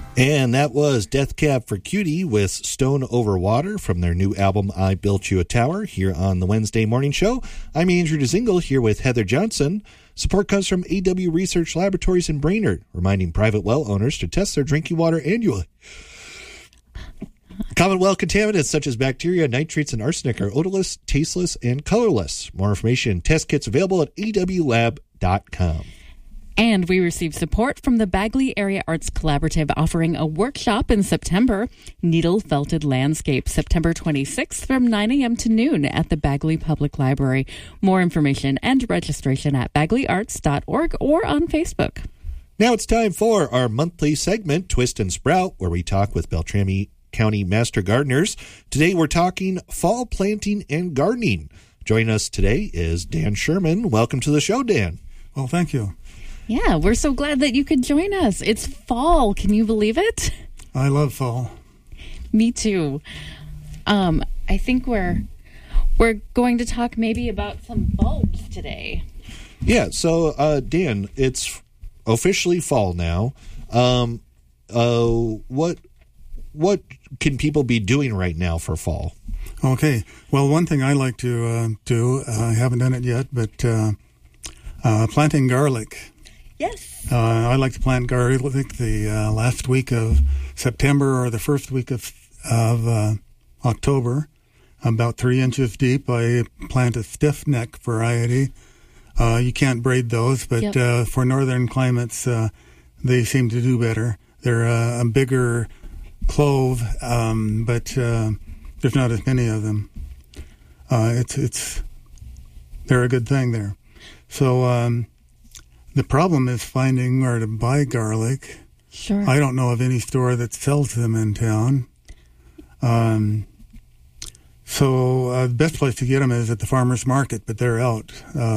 And that was Death Cab for Cutie with Stone Over Water from their new album, I Built You a Tower, here on the Wednesday Morning Show. I'm Andrew DeZingle here with Heather Johnson. Support comes from AW Research Laboratories in Brainerd, reminding private well owners to test their drinking water annually. Common well contaminants such as bacteria, nitrates, and arsenic are odorless, tasteless, and colorless. More information and test kits available at awlab.com. And we received support from the Bagley Area Arts Collaborative offering a workshop in September, Needle Felted Landscape, September 26th from 9 a.m. to noon at the Bagley Public Library. More information and registration at bagleyarts.org or on Facebook. Now it's time for our monthly segment, Twist and Sprout, where we talk with Beltrami County Master Gardeners. Today we're talking fall planting and gardening. Joining us today is Dan Sherman. Welcome to the show, Dan. Well, thank you. Yeah, we're so glad that you could join us. It's fall. Can you believe it? I love fall. Me too. I think we're going to talk maybe about some bulbs today. Yeah, so Dan, it's officially fall now. What can people be doing right now for fall? Okay. Well, one thing I like to do, I haven't done it yet, but planting garlic. Yes. I like to plant garlic the last week of September or the first week of October, about 3 inches deep. I plant a stiff neck variety. You can't braid those, but for northern climates, they seem to do better. They're a bigger clove, but there's not as many of them. They're a good thing there. So the problem is finding where to buy garlic. Sure. I don't know of any store that sells them in town. So the best place to get them is at the farmer's market, but they're out.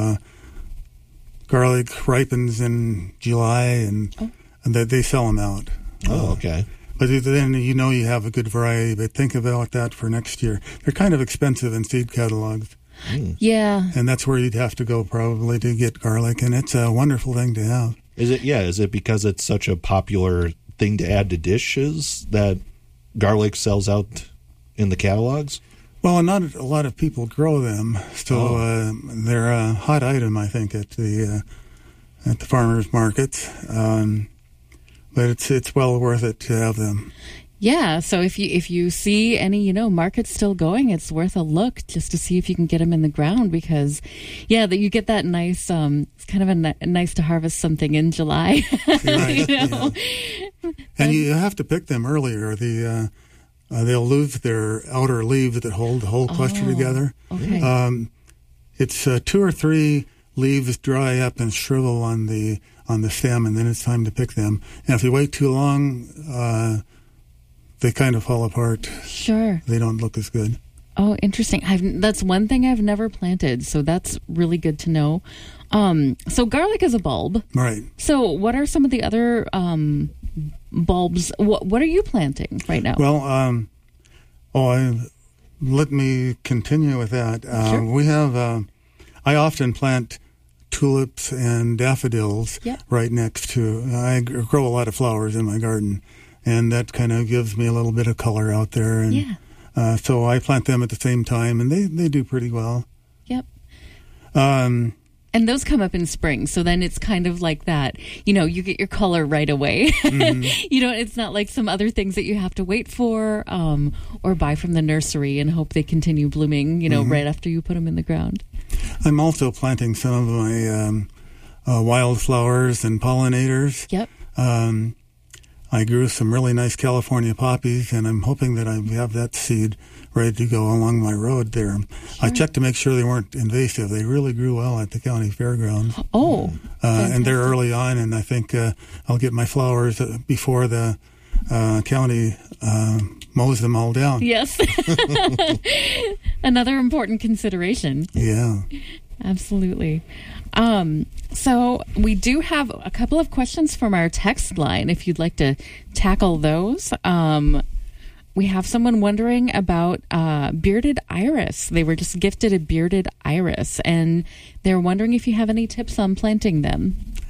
Garlic ripens in July, and they sell them out. Oh, okay. But then you have a good variety, but think about that for next year. They're kind of expensive in seed catalogs. Yeah. And that's where you'd have to go probably to get garlic, and it's a wonderful thing to have. Is it because it's such a popular thing to add to dishes that garlic sells out in the catalogs? Well, not a lot of people grow them, so they're a hot item, I think, at the farmers markets. But it's well worth it to have them. Yeah, so if you see any, markets still going, it's worth a look just to see if you can get them in the ground because, that you get that nice, it's kind of nice to harvest something in July. Right, yeah. And you have to pick them earlier. They'll lose their outer leaves that hold the whole cluster together. Okay. It's 2 or 3 leaves dry up and shrivel on the stem, and then it's time to pick them. And if you wait too long, they kind of fall apart. Sure. They don't look as good. Oh, interesting. That's one thing I've never planted, so that's really good to know. So garlic is a bulb. Right. So what are some of the other bulbs? What are you planting right now? Well, let me continue with that. Sure. We have, I often plant tulips and daffodils right next to, I grow a lot of flowers in my garden. And that kind of gives me a little bit of color out there. And so I plant them at the same time, and they do pretty well. Yep. And those come up in spring, so then it's kind of like that. You get your color right away. Mm-hmm. It's not like some other things that you have to wait for or buy from the nursery and hope they continue blooming, right after you put them in the ground. I'm also planting some of my wildflowers and pollinators. Yep. I grew some really nice California poppies, and I'm hoping that I have that seed ready to go along my road there. Sure. I checked to make sure they weren't invasive. They really grew well at the county fairgrounds. Oh, and they're early on, and I think I'll get my flowers before the county mows them all down. Yes. Another important consideration. Yeah. Absolutely. So we do have a couple of questions from our text line, if you'd like to tackle those. We have someone wondering about bearded iris. They were just gifted a bearded iris, and they're wondering if you have any tips on planting them.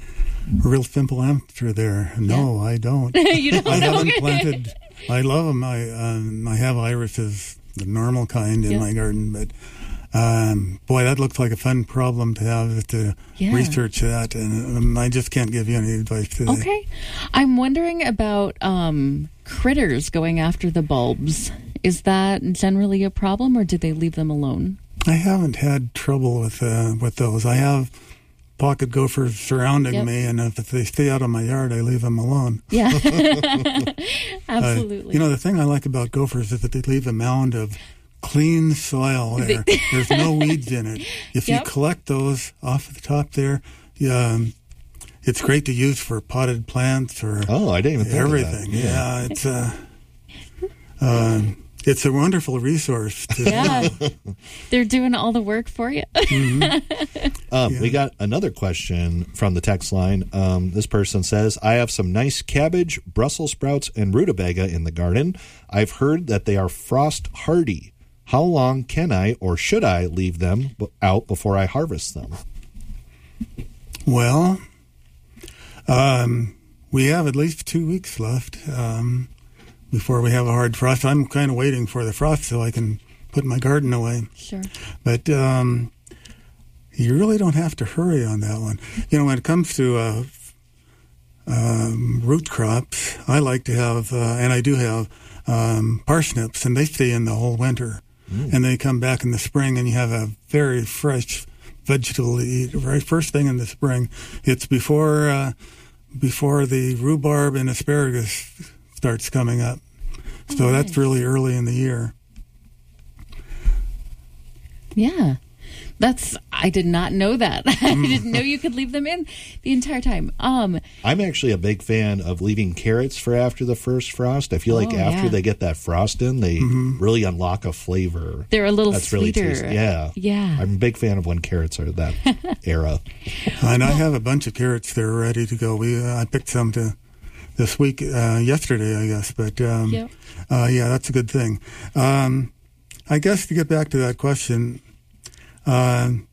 real simple answer there. No, I don't. You don't? I haven't Okay. planted. I love them. I have irises, the normal kind, in my garden, but boy, that looks like a fun problem to have to research that, and I just can't give you any advice today. Okay. I'm wondering about critters going after the bulbs. Is that generally a problem, or do they leave them alone? I haven't had trouble with those. I have pocket gophers surrounding me, and if they stay out of my yard, I leave them alone. Yeah. Absolutely. The thing I like about gophers is that they leave a mound of clean soil there. There's no weeds in it. If you collect those off the top there, it's great to use for potted plants or I didn't even think everything. Of that. It's a wonderful resource. They're doing all the work for you. We got another question from the text line. This person says, I have some nice cabbage, Brussels sprouts, and rutabaga in the garden. I've heard that they are frost hardy. How long can I or should I leave them out before I harvest them? Well, we have at least 2 weeks left before we have a hard frost. I'm kind of waiting for the frost so I can put my garden away. Sure. But you really don't have to hurry on that one. When it comes to root crops, I like to have, and I do have, parsnips, and they stay in the whole winter. And they come back in the spring, and you have a very fresh vegetable to eat. Right first thing in the spring. It's before the rhubarb and asparagus starts coming up. So that's really early in the year. Yeah. I did not know that. I didn't know you could leave them in the entire time. I'm actually a big fan of leaving carrots for after the first frost. I feel like after they get that frost in, they really unlock a flavor. They're a little that's sweeter. Really tasty. Yeah. I'm a big fan of when carrots are that era. And I have a bunch of carrots that are ready to go. I picked some this week, yesterday, I guess. But that's a good thing. I guess to get back to that question, the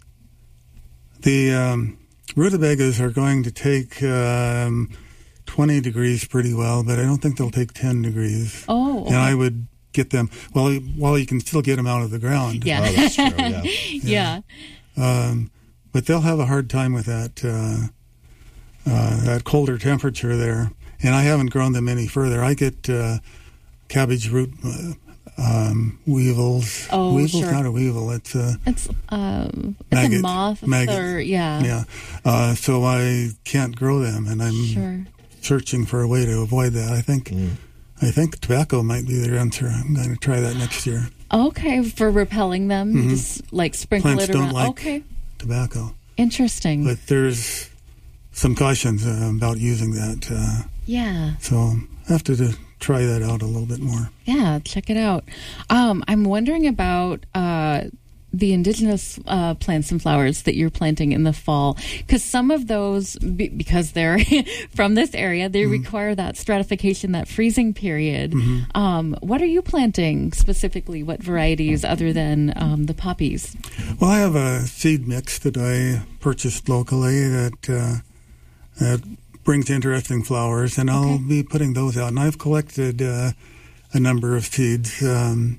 rutabagas are going to take 20 degrees pretty well, but I don't think they'll take 10 degrees. Oh, okay. And I would get them, while you can still get them out of the ground. Yeah. Oh, that's true, yeah. But they'll have a hard time with that colder temperature there. And I haven't grown them any further. I get cabbage root weevils. Oh, weevil's sure. not a weevil. It's it's maggot, a moth. Maggot. Yeah. So I can't grow them, and I'm searching for a way to avoid that. I think tobacco might be the answer. I'm going to try that next year. Okay, for repelling them, just like sprinkle Plants it around. don't like tobacco. Interesting. But there's some cautions about using that. So I have to try that out a little bit more. Yeah, check it out. I'm wondering about the indigenous plants and flowers that you're planting in the fall, because some of those, because they're from this area, they require that stratification, that freezing period. What are you planting specifically? What varieties other than the poppies? Well, I have a seed mix that I purchased locally that brings interesting flowers, and I'll be putting those out. And I've collected a number of seeds that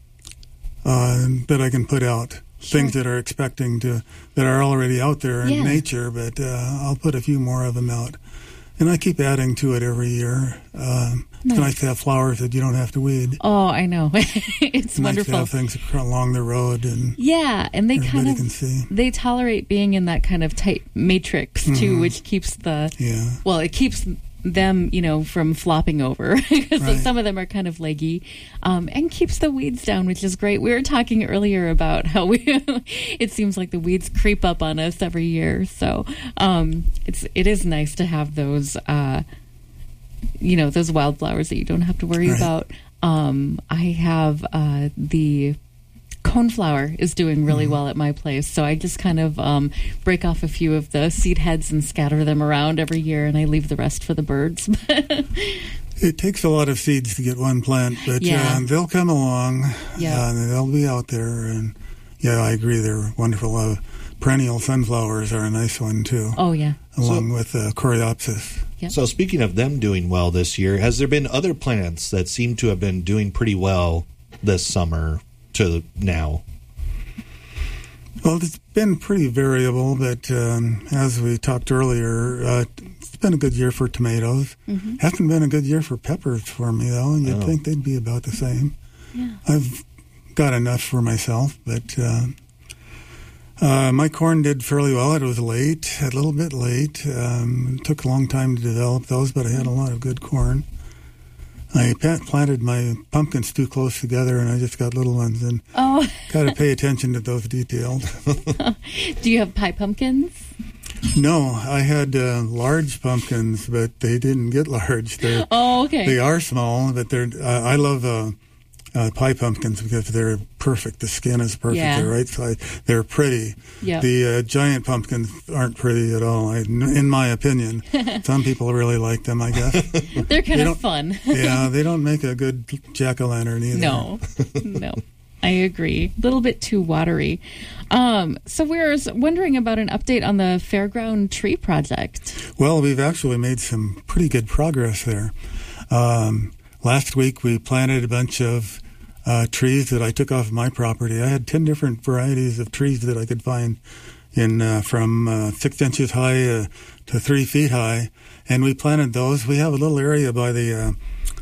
I can put out. Things that are that are already out there in nature, but I'll put a few more of them out. And I keep adding to it every year. It's nice to have flowers that you don't have to weed. Oh, I know. It's wonderful. Nice to have things along the road, and and they kind of can see. They tolerate being in that kind of tight matrix too, which keeps it keeps them, from flopping over, because some of them are kind of leggy, and keeps the weeds down, which is great. We were talking earlier about how it seems like the weeds creep up on us every year. So it is nice to have those those wildflowers that you don't have to worry about. I have the coneflower is doing really well at my place, so I just kind of break off a few of the seed heads and scatter them around every year, and I leave the rest for the birds. It takes a lot of seeds to get one plant, but they'll come along. They'll be out there, and I agree, they're wonderful. Perennial sunflowers are a nice one too. Oh yeah. along with Coreopsis. Yep. So speaking of them doing well this year, has there been other plants that seem to have been doing pretty well this summer to now? Well, it's been pretty variable, but as we talked earlier, it's been a good year for tomatoes. Mm-hmm. Hasn't been a good year for peppers for me, though, and you'd think they'd be about the same. Yeah. I've got enough for myself, but my corn did fairly well. It was late, a little bit late. It took a long time to develop those, but I had a lot of good corn. I planted my pumpkins too close together, and I just got little ones, and got to pay attention to those details. Do you have pie pumpkins? No, I had large pumpkins, but they didn't get large. Okay. They are small, but they're. I love pie pumpkins because they're perfect. The skin is perfect. Yeah. They're right size. They're pretty. Yep. The giant pumpkins aren't pretty at all, in my opinion. Some people really like them, I guess. They're kind of fun. Yeah, they don't make a good jack-o'-lantern either. No. I agree. A little bit too watery. So we're wondering about an update on the Fairground Tree Project. Well, we've actually made some pretty good progress there. Last week, we planted a bunch of trees that I took off my property. I had 10 different varieties of trees that I could find in from 6 inches high to 3 feet high, and we planted those. We have a little area by the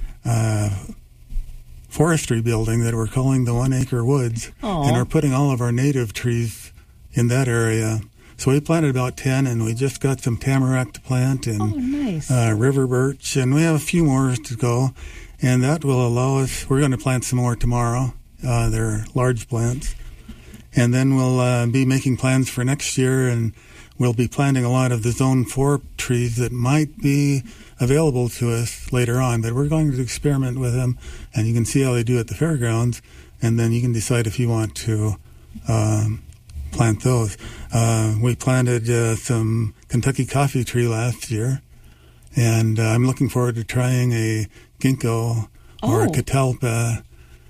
forestry building that we're calling the 1 Acre Woods, and we're putting all of our native trees in that area. So we planted about 10, and we just got some tamarack to plant and nice. River birch, and we have a few more to go. And that will allow us, we're going to plant some more tomorrow. They're large plants. And then we'll be making plans for next year, and we'll be planting a lot of the Zone 4 trees that might be available to us later on. But we're going to experiment with them, and you can see how they do at the fairgrounds, and then you can decide if you want to plant those. We planted some Kentucky coffee tree last year, and I'm looking forward to trying a ginkgo or a catalpa.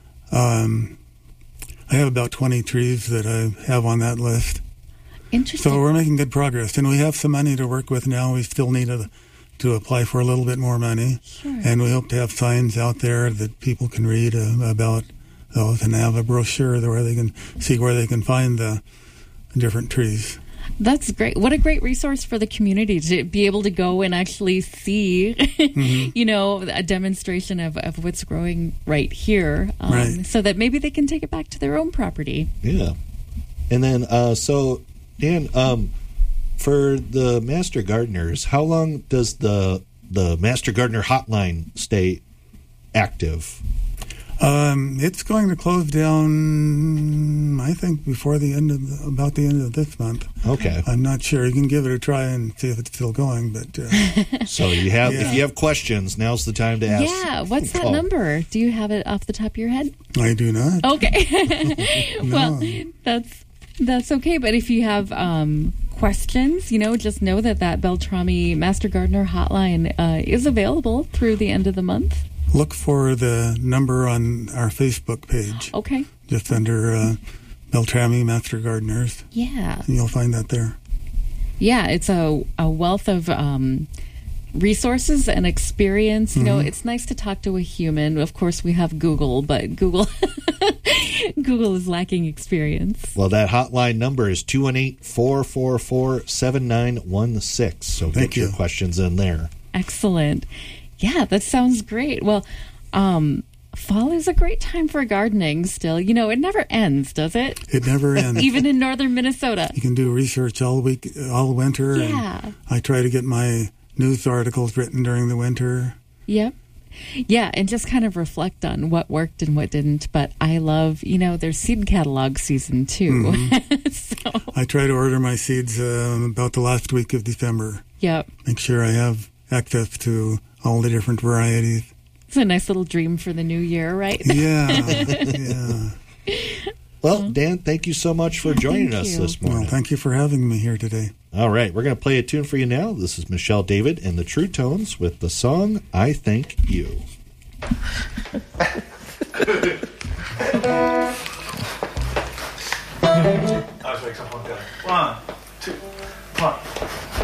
I have about 20 trees that I have on that list. Interesting. So we're making good progress, and we have some money to work with now. We still need to apply for a little bit more money, and we hope to have signs out there that people can read about those, and have a brochure where they can see where they can find the different trees. That's great. What a great resource for the community to be able to go and actually see, a demonstration of what's growing right here, so that maybe they can take it back to their own property. Yeah. And then, so, Dan, for the Master Gardeners, how long does the Master Gardener hotline stay active? It's going to close down, I think, about the end of this month. Okay. I'm not sure. You can give it a try and see if it's still going. But so if you have questions, now's the time to ask. Yeah. What's that number? Do you have it off the top of your head? I do not. Okay. Well, that's okay. But if you have questions, just know that Beltrami Master Gardener hotline is available through the end of the month. Look for the number on our Facebook page. Okay. Just under Beltrami Master Gardeners. Yeah. And you'll find that there. Yeah, it's a wealth of resources and experience. It's nice to talk to a human. Of course, we have Google, but Google is lacking experience. Well, that hotline number is 218-444-7916. So get your questions in there. Excellent. Yeah, that sounds great. Well, fall is a great time for gardening still. It never ends, does it? It never ends. Even in northern Minnesota. You can do research all winter. Yeah. And I try to get my news articles written during the winter. Yep. Yeah, and just kind of reflect on what worked and what didn't. But I love, there's seed catalog season too. Mm-hmm. So I try to order my seeds about the last week of December. Yep. Make sure I have access to all the different varieties. It's a nice little dream for the new year, right? Yeah. Well, Dan, thank you so much for joining us this morning. Well, thank you for having me here today. All right, we're going to play a tune for you now. This is Michelle David and the True Tones with the song I Thank You. I'll make something like that. 1, 2, 1.